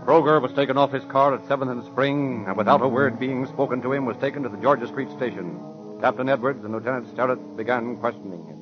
Kroger was taken off his car at 7th and Spring, and without a word being spoken to him, was taken to the Georgia Street station. Captain Edwards and Lieutenant Sterrett began questioning him.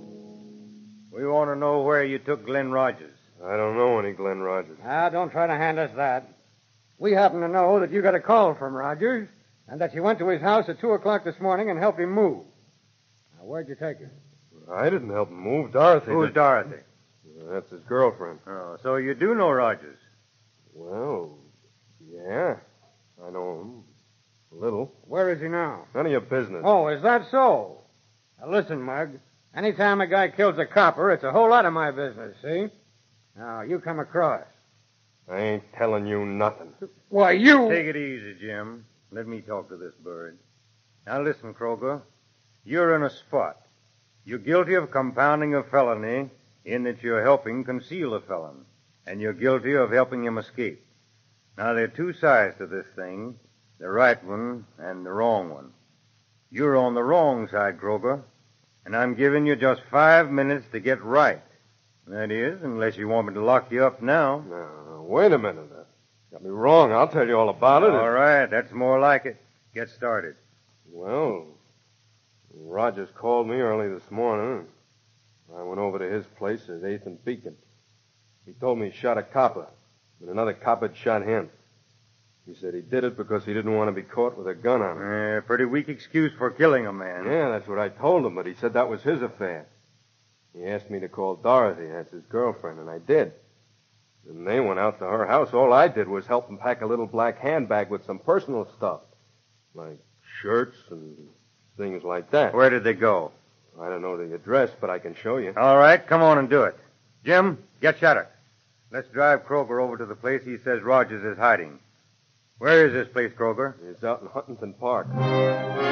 We want to know where you took Glenn Rogers. I don't know any Glenn Rogers. Don't try to hand us that. We happen to know that you got a call from Rogers and that you went to his house at 2 o'clock this morning and helped him move. Now, where'd you take him? I didn't help him move. Dorothy Who's did. Dorothy? That's his girlfriend. Oh, so you do know Rogers. Well, yeah. I know him. A little. Where is he now? None of your business. Oh, is that so? Now, listen, Mug. Anytime a guy kills a copper, it's a whole lot of my business, see? Now, you come across. I ain't telling you nothing. Why, you... Take it easy, Jim. Let me talk to this bird. Now, listen, Kroger. You're in a spot. You're guilty of compounding a felony in that you're helping conceal a felon. And you're guilty of helping him escape. Now, there are two sides to this thing. The right one and the wrong one. You're on the wrong side, Kroger. And I'm giving you just 5 minutes to get right. That is, unless you want me to lock you up now. No, wait a minute. Got me wrong. I'll tell you all about it. All right, that's more like it. Get started. Well, Rogers called me early this morning. I went over to his place at 8th and Beacon. He told me he shot a copper, and another copper had shot him. He said he did it because he didn't want to be caught with a gun on him. Pretty weak excuse for killing a man. Yeah, that's what I told him, but he said that was his affair. He asked me to call Dorothy, that's his girlfriend, and I did. And they went out to her house. All I did was help him pack a little black handbag with some personal stuff, like shirts and things like that. Where did they go? I don't know the address, but I can show you. All right, come on and do it. Jim, get Shattuck. Let's drive Kroger over to the place he says Rogers is hiding. Where is this place, Kroger? It's out in Huntington Park.